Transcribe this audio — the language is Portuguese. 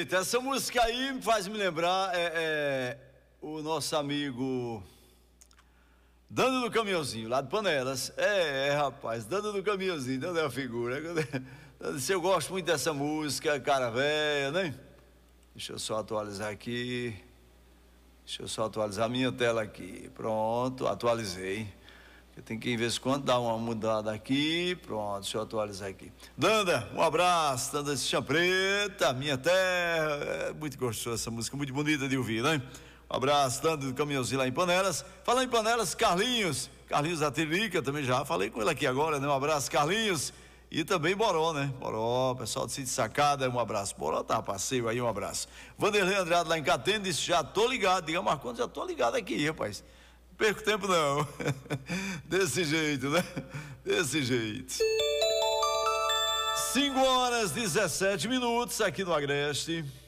jeito, essa música aí me faz me lembrar o nosso amigo Dando do Caminhãozinho, lá de Panelas. Rapaz, Dando do Caminhãozinho, não é a figura. Eu gosto muito dessa música, cara véia, né? Deixa eu só atualizar aqui. Deixa eu só atualizar a minha tela aqui. Pronto, atualizei. Eu tenho que, de vez em quando, dar uma mudada aqui. Pronto, deixa eu atualizar aqui. Danda, um abraço. Danda de Chã Preta, minha terra. É muito gostosa essa música, muito bonita de ouvir, né? Um abraço, Danda do Caminhãozinho lá em Panelas. Falar em Panelas, Carlinhos da Tiririca, também já falei com ele aqui agora, né? Um abraço, Carlinhos. E também Boró, né? Boró, pessoal do Sítio Sacada, um abraço. Boró tá a passeio aí, um abraço. Vanderlei Andrade lá em Catene disse: já tô ligado. Diga, Marcondes, já tô ligado aqui, rapaz. Não perco tempo não. Desse jeito, né? Desse jeito. 5 horas e 17 minutos aqui no Agreste.